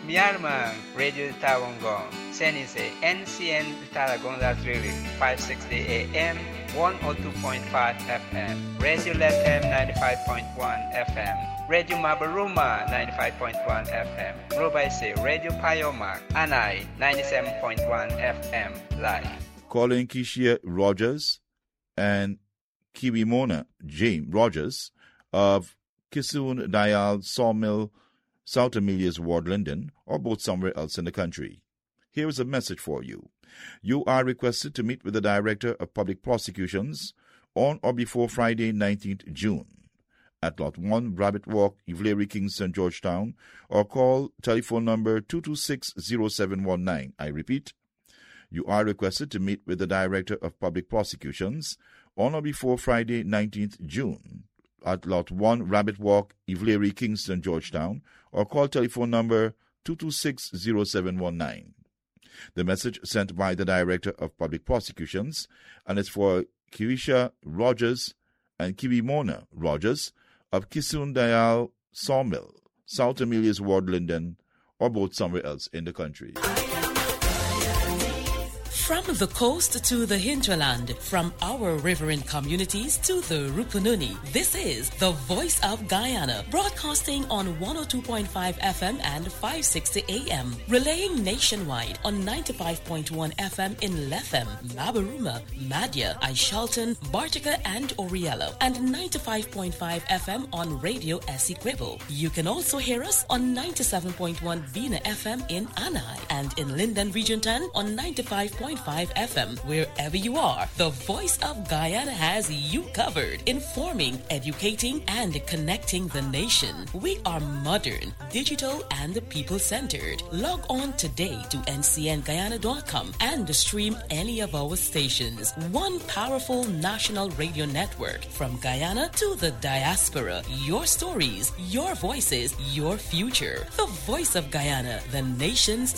Myanmar, Radio Tawangong, Senise, NCN Talagonda Trili, 560 AM, 102.5 FM, Radio Lethem 95.1 FM, Radio Mabaruma 95.1 FM, Robaise, Radio Payoma, Anai 97.1 FM, live. Calling Kishia Rogers and Kiwimona James Rogers of Kisun Dayal Sawmill, South Amelia's Ward, Linden, or both somewhere else in the country. Here is a message for you. You are requested to meet with the Director of Public Prosecutions on or before Friday, 19th June, at Lot 1, Rabbit Walk, Ivlery, Kingston, Georgetown, or call telephone number 226-0719. I repeat, you are requested to meet with the Director of Public Prosecutions on or before Friday, 19th June, at Lot 1, Rabbit Walk, Ivlery, Kingston, Georgetown, or call telephone number 226-0719. The message sent by the Director of Public Prosecutions, and it's for Kiwisha Rogers and Kiwimona Rogers of Kisun Dayal Sawmill, South Amelia's Ward, Linden, or both somewhere else in the country. From the coast to the hinterland, from our riverine communities to the Rupununi, this is the Voice of Guyana, broadcasting on 102.5 FM and 560 AM, relaying nationwide on 95.1 FM in Lethem, Mabaruma, Madya, Aishalton, Bartica, and Oriello, and 95.5 FM on Radio Essequibo. You can also hear us on 97.1 Vina FM in Anai, and in Linden Region 10 on 95.5 FM. Wherever you are, the Voice of Guyana has you covered, informing, educating, and connecting the nation. We are modern, digital, and people-centered. Log on today to ncnguyana.com and stream any of our stations. One powerful national radio network from Guyana to the diaspora. Your stories, your voices, your future. The Voice of Guyana, the nation's